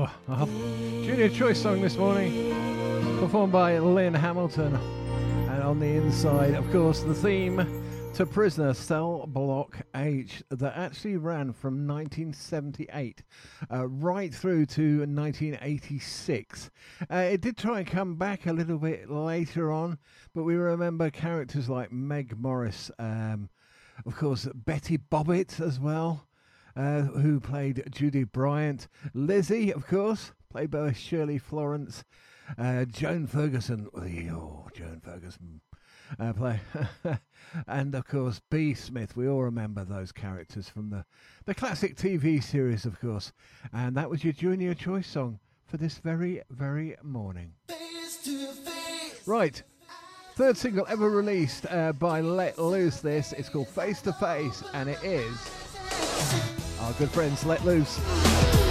Junior Choice song this morning, performed by Lynn Hamilton. And on the inside, of course, the theme to Prisoner, Cell Block H, that actually ran from 1978 right through to 1986. It did try and come back a little bit later on, but we remember characters like Meg Morris, of course, Betty Bobbitt as well, who played Judy Bryant, Lizzie, of course, played by Shirley Florence, Joan Ferguson, Joan Ferguson, play, and of course B. Smith. We all remember those characters from the classic TV series, of course, and that was your Junior Choice song for this very, very morning. Right. Third single ever released by Let Loose. This it's called Face to Face, and it is our good friends Let Loose.